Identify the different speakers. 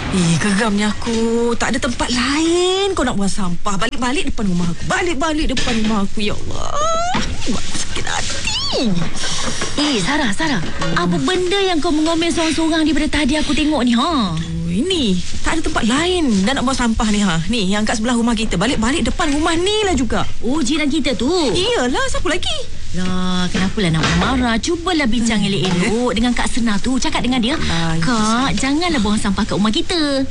Speaker 1: Geramnya aku. Tak ada tempat lain kau nak buang sampah. Balik-balik depan rumah aku. Balik-balik depan rumah aku. Ya Allah, sakit hati.
Speaker 2: Sarah, apa benda yang kau mengomel seorang-seorang daripada tadi aku tengok ni, ha?
Speaker 1: Ini tak ada tempat lain dah nak buang sampah ni, ha. Ni yang kat sebelah rumah kita. Balik-balik depan rumah ni lah juga.
Speaker 2: Oh, jiran kita tu.
Speaker 1: Iyalah, siapa lagi?
Speaker 2: Lah, kenapalah nak marah? Cubalah bincang elok-elok dengan Kak Sena tu. Cakap dengan dia, Kak, janganlah buang sampah kat rumah kita.